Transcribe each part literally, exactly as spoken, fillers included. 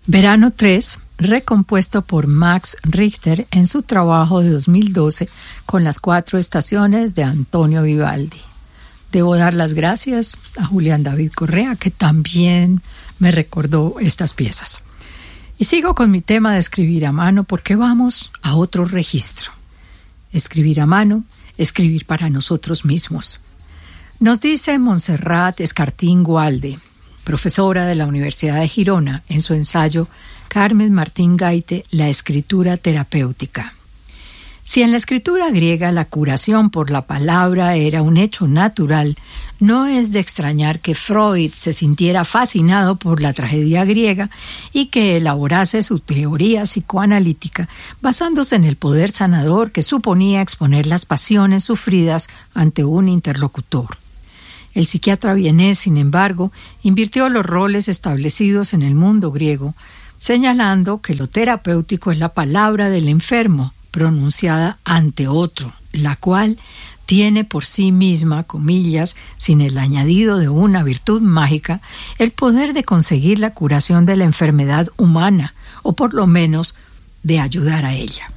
Verano tres, recompuesto por Max Richter en su trabajo de dos mil doce con las cuatro estaciones de Antonio Vivaldi. Debo dar las gracias a Julián David Correa, que también me recordó estas piezas. Y sigo con mi tema de escribir a mano porque vamos a otro registro. Escribir a mano, escribir para nosotros mismos. Nos dice Montserrat Escartín Gualde, profesora de la Universidad de Girona, en su ensayo Carmen Martín Gaite, La escritura terapéutica. Si en la escritura griega la curación por la palabra era un hecho natural, no es de extrañar que Freud se sintiera fascinado por la tragedia griega y que elaborase su teoría psicoanalítica basándose en el poder sanador que suponía exponer las pasiones sufridas ante un interlocutor. El psiquiatra vienés, sin embargo, invirtió los roles establecidos en el mundo griego, señalando que lo terapéutico es la palabra del enfermo pronunciada ante otro, la cual tiene por sí misma, comillas, sin el añadido de una virtud mágica, el poder de conseguir la curación de la enfermedad humana, o por lo menos de ayudar a ella.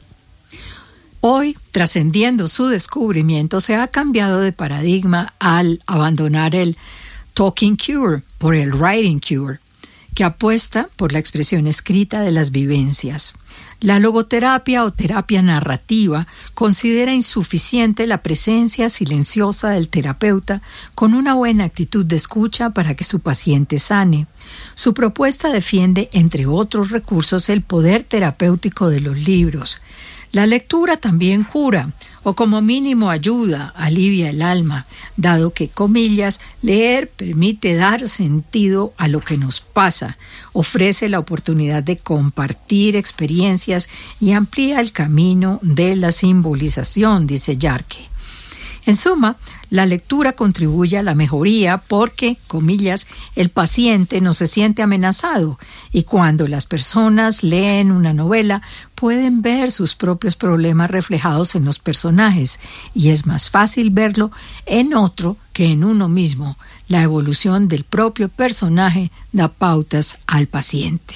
Hoy, trascendiendo su descubrimiento, se ha cambiado de paradigma al abandonar el talking cure por el writing cure, que apuesta por la expresión escrita de las vivencias. La logoterapia o terapia narrativa considera insuficiente la presencia silenciosa del terapeuta con una buena actitud de escucha para que su paciente sane. Su propuesta defiende, entre otros recursos, el poder terapéutico de los libros. La lectura también cura, o como mínimo ayuda, alivia el alma, dado que, comillas, leer permite dar sentido a lo que nos pasa, ofrece la oportunidad de compartir experiencias y amplía el camino de la simbolización, dice Yarke. En suma, la lectura contribuye a la mejoría porque, comillas, el paciente no se siente amenazado y cuando las personas leen una novela pueden ver sus propios problemas reflejados en los personajes y es más fácil verlo en otro que en uno mismo. La evolución del propio personaje da pautas al paciente.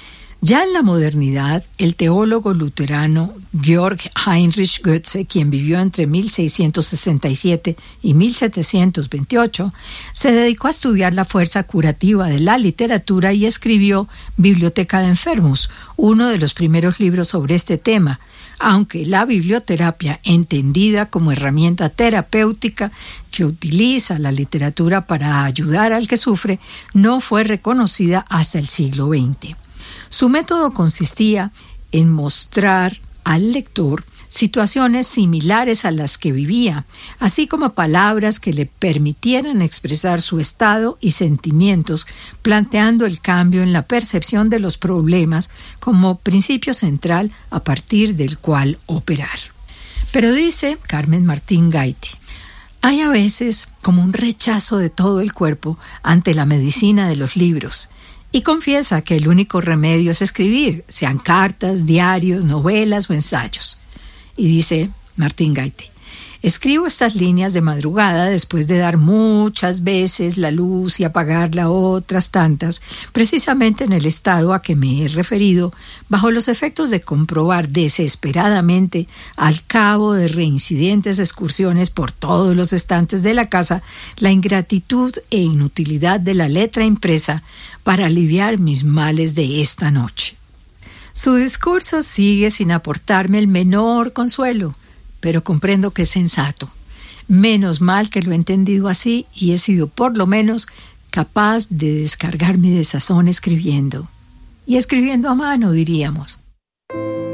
Ya en la modernidad, el teólogo luterano Georg Heinrich Goethe, quien vivió entre mil seiscientos sesenta y siete y mil setecientos veintiocho, se dedicó a estudiar la fuerza curativa de la literatura y escribió Biblioteca de enfermos, uno de los primeros libros sobre este tema, aunque la biblioterapia, entendida como herramienta terapéutica que utiliza la literatura para ayudar al que sufre, no fue reconocida hasta el siglo veinte. Su método consistía en mostrar al lector situaciones similares a las que vivía, así como palabras que le permitieran expresar su estado y sentimientos, planteando el cambio en la percepción de los problemas como principio central a partir del cual operar. Pero dice Carmen Martín Gaite, hay a veces como un rechazo de todo el cuerpo ante la medicina de los libros, y confiesa que el único remedio es escribir, sean cartas, diarios, novelas o ensayos. Y dice Martín Gaite, escribo estas líneas de madrugada después de dar muchas veces la luz y apagarla otras tantas, precisamente en el estado a que me he referido, bajo los efectos de comprobar desesperadamente, al cabo de reincidentes excursiones por todos los estantes de la casa, la ingratitud e inutilidad de la letra impresa para aliviar mis males de esta noche. Su discurso sigue sin aportarme el menor consuelo, pero comprendo que es sensato. Menos mal que lo he entendido así y he sido por lo menos capaz de descargar mi desazón escribiendo. Y escribiendo a mano, diríamos.